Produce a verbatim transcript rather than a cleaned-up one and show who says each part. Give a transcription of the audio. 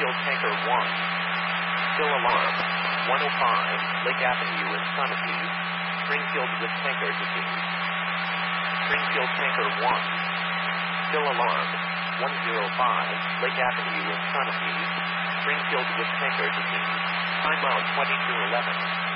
Speaker 1: Springfield Tanker one. Still alarm. one oh five, Lake Avenue in Sunapee. Springfield with tanker to scene. Springfield Tanker one. Still alarm. one oh five, Lake Avenue in Sunapee. Springfield with tanker to scene. Time out twenty-two eleven.